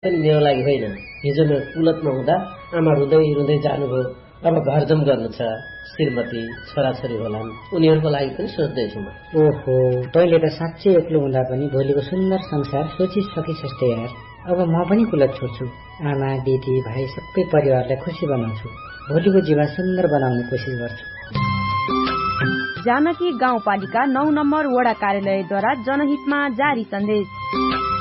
पनि मेरो लागि होइन। हिजो मेरो कुलतमा हुँदा आमा रुँदै रुँदै जानुभयो, अब घरजम गर्नु छ, श्रीमती छोराछोरी होलान्, उनीहरूको लागि पनि सोच्दैछु म। ओहो, तैँले त साँच्चै एक्लो हुँदा पनि भोलिको सुन्दर संसार सोचिसकिस् जस्तै यार। अब म पनि कुलत छोड्छु, आमा दिदी भाइ सबै परिवारलाई खुसी बनाउँछु, भोलिको जीवन सुन्दर बनाउने कोसिस गर्छु। जानकी गाउँपालिका 9 नम्बर वडा कार्यालयद्वारा जनहितमा जारी सन्देश।